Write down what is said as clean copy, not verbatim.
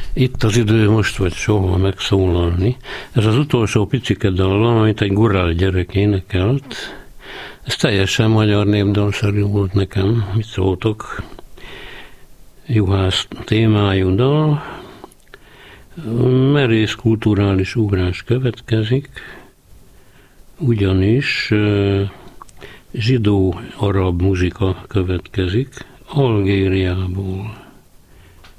Itt az idő most vagy soha megszólalni. Ez az utolsó picike dallam, amit egy gurál gyerek énekelt. Ez teljesen magyar népdalszerű volt nekem. Mit szóltok? Juhász témájú dal. Merész kulturális ugrás következik, ugyanis zsidó-arab muzsika következik Algériából.